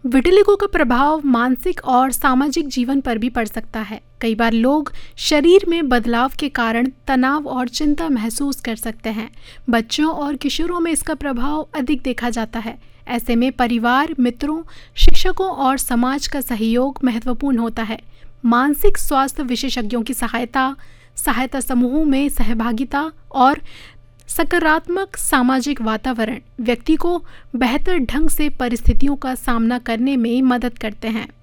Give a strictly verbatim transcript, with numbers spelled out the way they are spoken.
Vitiligo का प्रभाव मानसिक और सामाजिक जीवन पर भी पड़ सकता है। कई बार लोग शरीर में बदलाव के कारण तनाव और चिंता महसूस कर सकते हैं। बच्चों और किशोरों में इसका प्रभाव अधिक देखा जाता है। ऐसे में परिवार, मित्रों, शिक्षकों और समाज का सहयोग महत्वपूर्ण होता है। मानसिक स्वास्थ्य विशेषज्ञों की सहायता, सहायता समूहों में सहभागिता और सकारात्मक सामाजिक वातावरण व्यक्ति को बेहतर ढंग से परिस्थितियों का सामना करने में मदद करते हैं।